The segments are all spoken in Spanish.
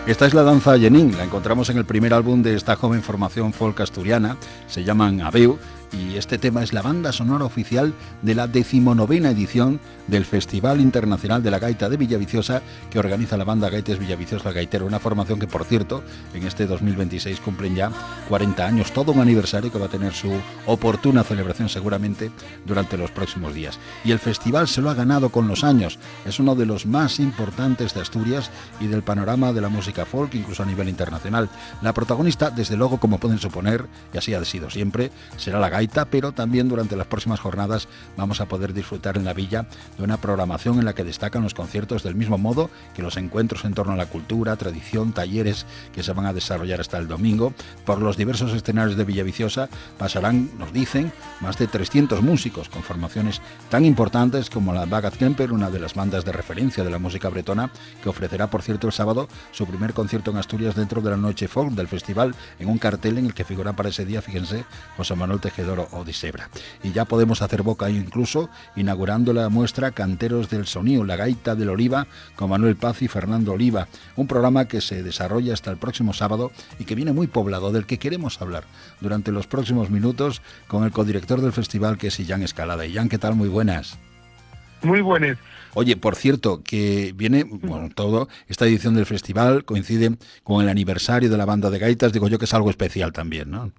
Esta es la danza Jenin, la encontramos en el primer álbum de esta joven formación folk asturiana, se llaman Abeu, y este tema es la banda sonora oficial de la 19ª edición del Festival Internacional de la Gaita de Villaviciosa, que organiza la banda Gaites Villaviciosa Gaitero, una formación que, por cierto, en este 2026 cumplen ya 40 años, todo un aniversario que va a tener su oportuna celebración seguramente durante los próximos días. Y el festival se lo ha ganado con los años, es uno de los más importantes de Asturias y del panorama de la música folk, incluso a nivel internacional. La protagonista, desde luego, como pueden suponer, y así ha sido siempre, será la gaita, pero también durante las próximas jornadas vamos a poder disfrutar en la villa de una programación en la que destacan los conciertos del mismo modo que los encuentros en torno a la cultura, tradición, talleres que se van a desarrollar hasta el domingo. Por los diversos escenarios de Villaviciosa pasarán, nos dicen, más de 300 músicos con formaciones tan importantes como la Bagat Kemper, una de las bandas de referencia de la música bretona, que ofrecerá, por cierto, el sábado su primer concierto en Asturias dentro de la noche folk del festival, en un cartel en el que figuran para ese día, fíjense, José Manuel Tejedor o Disebra. Y ya podemos hacer boca incluso inaugurando la muestra Canteros del Sonido, la gaita del Oliva, con Manuel Paz y Fernando Oliva, un programa que se desarrolla hasta el próximo sábado y que viene muy poblado, del que queremos hablar durante los próximos minutos con el codirector del festival, que es Illán Escalada. Illán, ¿qué tal? Muy buenas. Muy buenas. Oye, por cierto, que viene, bueno, todo, esta edición del festival coincide con el aniversario de la banda de gaitas, digo yo que es algo especial también, ¿no?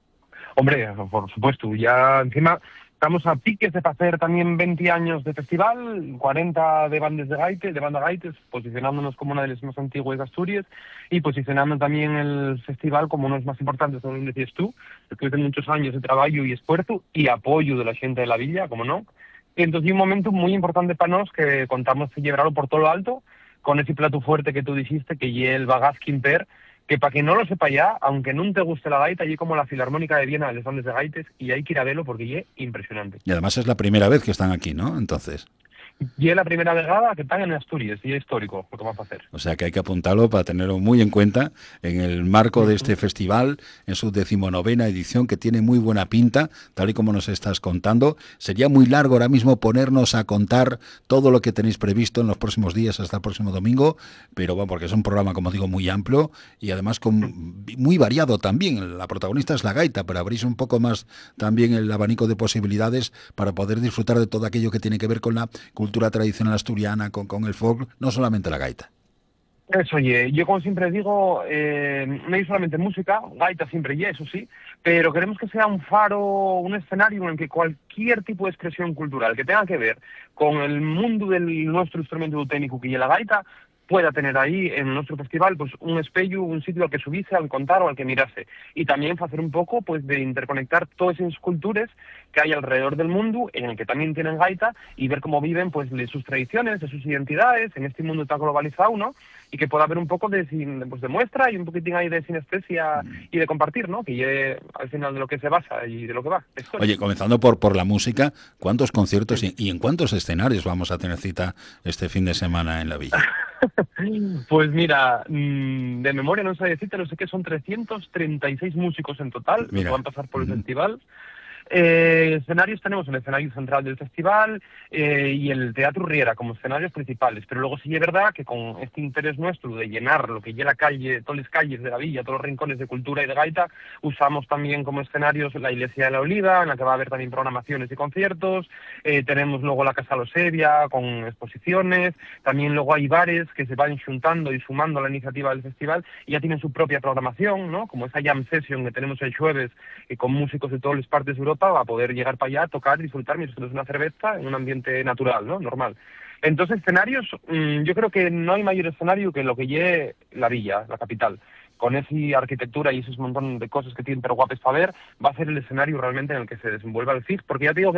Hombre, por supuesto, ya encima estamos a piques de hacer también 20 años de festival, 40 de bandas de gaites, de banda gaites, posicionándonos como una de las más antiguas de Asturias y posicionando también el festival como uno de los más importantes, como decías tú, después de muchos años de trabajo y esfuerzo y apoyo de la gente de la villa, como no. Entonces, un momento muy importante para nosotros que contamos celebrarlo por todo lo alto, con ese plato fuerte que tú dijiste, que es el Bagat Kemper, que para quien no lo sepa ya, aunque no te guste la gaita, allí como la Filarmónica de Viena de los bandes de gaites, y hay que ir a verlo porque es impresionante. Y además es la primera vez que están aquí, ¿no? Entonces... Y es la primera vegada que están en Asturias, y es histórico lo que vamos a hacer. O sea que hay que apuntarlo para tenerlo muy en cuenta en el marco de este festival, en su 19ª edición, que tiene muy buena pinta, tal y como nos estás contando. Sería muy largo ahora mismo ponernos a contar todo lo que tenéis previsto en los próximos días hasta el próximo domingo, pero bueno, porque es un programa, como digo, muy amplio y además muy variado también. La protagonista es la gaita, pero abrís un poco más también el abanico de posibilidades para poder disfrutar de todo aquello que tiene que ver con la cultura tradicional asturiana, con el folk, no solamente la gaita. Eso, oye, yo como siempre digo, no hay solamente música, gaita siempre y eso sí, pero queremos que sea un faro, un escenario en el que cualquier tipo de expresión cultural que tenga que ver con el mundo de nuestro instrumento técnico que es la gaita, pueda tener ahí en nuestro festival pues un espejo, un sitio al que subirse, al contar o al que mirarse. Y también hacer un poco pues de interconectar todas esas culturas que hay alrededor del mundo, en el que también tienen gaita, y ver cómo viven pues de sus tradiciones, de sus identidades, en este mundo tan globalizado, ¿no? Y que pueda haber un poco de muestra y un poquitín ahí de sinestesia y de compartir, ¿no? Que es al final de lo que se basa y de lo que va. Oye, comenzando por la música, ¿cuántos conciertos y en cuántos escenarios vamos a tener cita este fin de semana en la villa? Pues mira, de memoria no sé decirte, no sé qué, son 336 músicos en total, los que van a pasar por el festival. Escenarios tenemos el escenario central del festival y el Teatro Riera como escenarios principales, pero luego sí es verdad que con este interés nuestro de llenar lo que es la calle, todas las calles de la villa, todos los rincones de cultura y de gaita, usamos también como escenarios la Iglesia de la Oliva, en la que va a haber también programaciones y conciertos, tenemos luego la Casa Losevia con exposiciones, también luego hay bares que se van juntando y sumando a la iniciativa del festival y ya tienen su propia programación, ¿no? Como esa jam session que tenemos el jueves con músicos de todas las partes de Europa, va a poder llegar para allá, tocar, disfrutar mientras tomas una cerveza en un ambiente natural, ¿no? Normal. Entonces, escenarios, yo creo que no hay mayor escenario que lo que lleve la villa, la capital. Con esa arquitectura y esos montón de cosas que tienen pero guapes para ver, va a ser el escenario realmente en el que se desenvuelva el FIG, porque ya te digo que